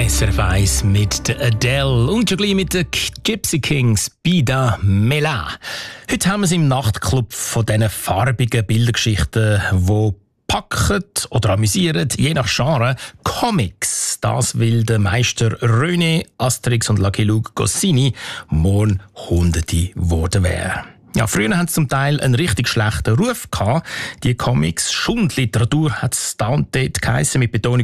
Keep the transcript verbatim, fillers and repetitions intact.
S R F eins mit der Adele und schon gleich mit den Gypsy Kings Bida Mela. Heute haben wir es im Nachtclub von diesen farbigen Bildergeschichten, die packen oder amüsieren, je nach Genre, Comics. Das will der Meister René Asterix und Lucky Luke Goscinny morgen Hunderte geworden wäre. Ja, früher haben sie zum Teil einen richtig schlechten Ruf gehabt. Die Comics, Schundliteratur hat es da und dort geheissen, mit Betonung